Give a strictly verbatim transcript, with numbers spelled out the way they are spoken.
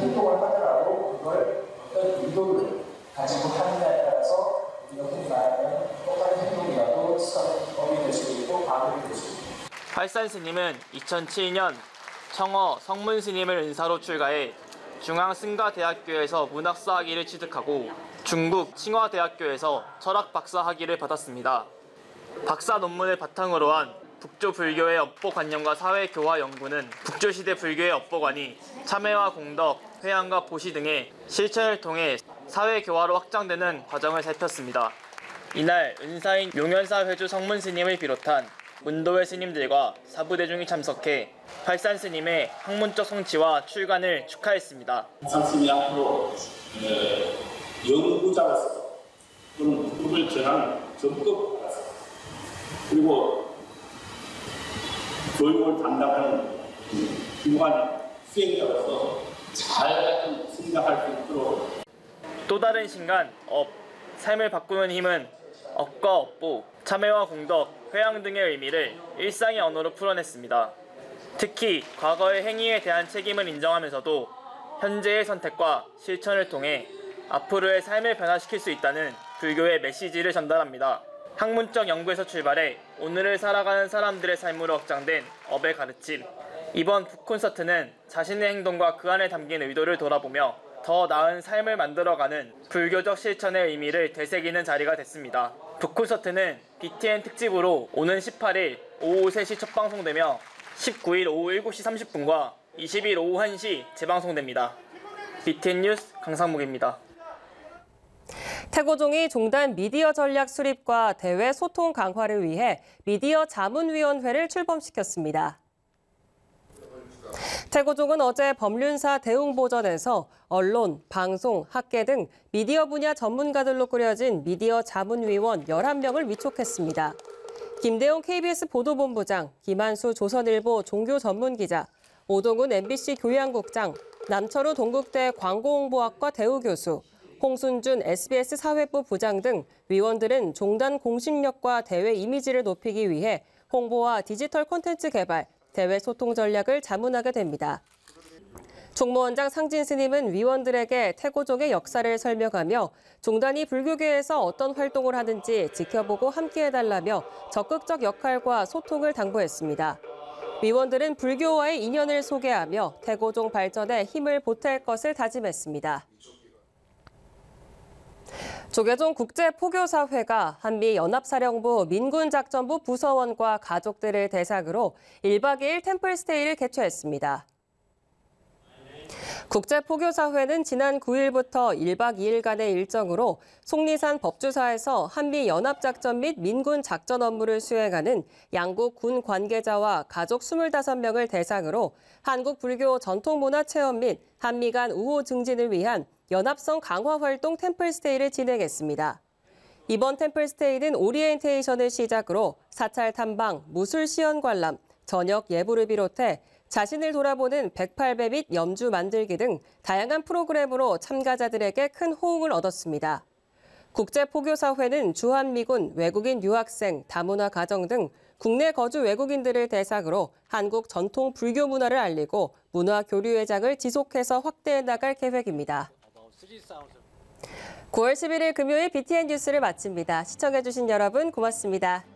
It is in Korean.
행동을 하더라도 그걸 어떤 의도를 가지고 하느냐에 따라서 우리가 흔히 말하는 똑같은 행동이라도 습관법이 될 수도 있고 방법이 될 수도 있고. 팔산 스님은 이천칠 년 청어 성문 스님을 은사로 출가해 중앙승가대학교에서 문학사 학위를 취득하고 중국 칭화대학교에서 철학 박사 학위를 받았습니다. 박사 논문을 바탕으로 한 북조 불교의 업보관념과 사회교화 연구는 북조시대 불교의 업보관이 참회와 공덕, 회양과 보시 등의 실천을 통해 사회교화로 확장되는 과정을 살폈습니다. 이날 은사인 용현사 회주 성문 스님을 비롯한 문도회 스님들과 사부대중이 참석해 팔산 스님의 학문적 성취와 출간을 축하했습니다. 팔산 스님이 앞으로 연구자로서 또는 북북을 전하는 전급자로서 그리고 교육을 담당하는 훌륭한 수행자로서 잘 승리할 수 있도록. 또 다른 신간 업, 삶을 바꾸는 힘은 업과 업보, 참회와 공덕, 회양 등의 의미를 일상의 언어로 풀어냈습니다. 특히 과거의 행위에 대한 책임을 인정하면서도 현재의 선택과 실천을 통해 앞으로의 삶을 변화시킬 수 있다는 불교의 메시지를 전달합니다. 학문적 연구에서 출발해 오늘을 살아가는 사람들의 삶으로 확장된 업의 가르침. 이번 북콘서트는 자신의 행동과 그 안에 담긴 의도를 돌아보며 더 나은 삶을 만들어가는 불교적 실천의 의미를 되새기는 자리가 됐습니다. 북콘서트는 비티엔 특집으로 오는 십팔 일 오후 세 시 첫 방송되며 십구 일 오후 일곱 시 삼십 분과 이십 일 오후 한 시 재방송됩니다. 비티엔 뉴스 강상묵입니다. 태고종이 종단 미디어 전략 수립과 대외 소통 강화를 위해 미디어 자문위원회를 출범시켰습니다. 태고종은 어제 법륜사 대웅보전에서 언론, 방송, 학계 등 미디어 분야 전문가들로 꾸려진 미디어 자문위원 열한 명을 위촉했습니다. 김대용 케이비에스 보도본부장, 김한수 조선일보 종교전문기자, 오동훈 엠비씨 교양국장, 남철우 동국대 광고홍보학과 대우교수, 홍순준 에스비에스 사회부 부장 등 위원들은 종단 공신력과 대외 이미지를 높이기 위해 홍보와 디지털 콘텐츠 개발, 대외 소통 전략을 자문하게 됩니다. 총무원장 상진 스님은 위원들에게 태고종의 역사를 설명하며 종단이 불교계에서 어떤 활동을 하는지 지켜보고 함께해달라며 적극적 역할과 소통을 당부했습니다. 위원들은 불교와의 인연을 소개하며 태고종 발전에 힘을 보탤 것을 다짐했습니다. 조계종 국제포교사회가 한미연합사령부 민군작전부 부서원과 가족들을 대상으로 일 박 이 일 템플스테이를 개최했습니다. 국제포교사회는 지난 구 일부터 일 박 이 일간의 일정으로 속리산 법주사에서 한미연합작전 및 민군 작전 업무를 수행하는 양국 군 관계자와 가족 이십오 명을 대상으로 한국 불교 전통문화체험 및 한미 간 우호 증진을 위한 연합성 강화 활동 템플스테이를 진행했습니다. 이번 템플스테이는 오리엔테이션을 시작으로 사찰 탐방, 무술 시연 관람, 저녁 예불을 비롯해 자신을 돌아보는 백팔 배 및 염주 만들기 등 다양한 프로그램으로 참가자들에게 큰 호응을 얻었습니다. 국제포교사회는 주한미군, 외국인 유학생, 다문화 가정 등 국내 거주 외국인들을 대상으로 한국 전통 불교 문화를 알리고 문화 교류의 장을 지속해서 확대해 나갈 계획입니다. 구월 십일 일 금요일 비티엔 뉴스를 마칩니다. 시청해주신 여러분 고맙습니다.